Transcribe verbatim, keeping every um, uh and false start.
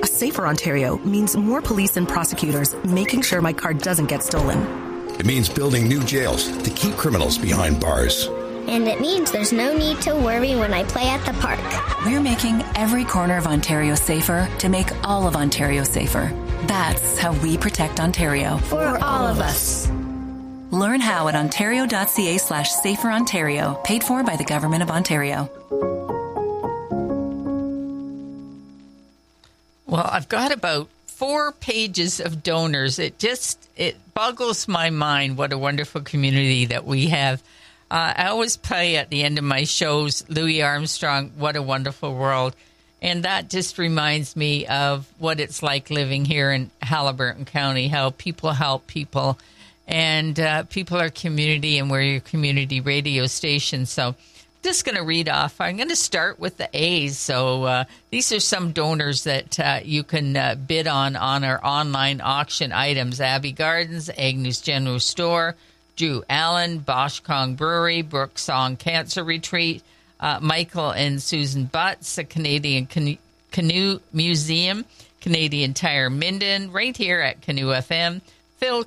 A safer Ontario means more police and prosecutors making sure my car doesn't get stolen. It means building new jails to keep criminals behind bars. And it means there's no need to worry when I play at the park. We're making every corner of Ontario safer to make all of Ontario safer. That's how we protect Ontario. For all of us. Learn how at ontario.ca slash safer Ontario. Paid for by the Government of Ontario. Well, I've got about four pages of donors. It just, it boggles my mind what a wonderful community that we have. Uh, I always play at the end of my shows, Louis Armstrong, What a Wonderful World. And that just reminds me of what it's like living here in Haliburton County, how people help people. And uh, people are community, and we're your community radio station. So I'm just going to read off. I'm going to start with the A's. So uh, these are some donors that uh, you can uh, bid on on our online auction items. Abbey Gardens, Agnews General Store, Drew Allen, Bosch Kong Brewery, Brook Song Cancer Retreat, uh, Michael and Susan Butts, the Canadian Cano- Canoe Museum, Canadian Tire Minden, right here at Canoe F M, Phil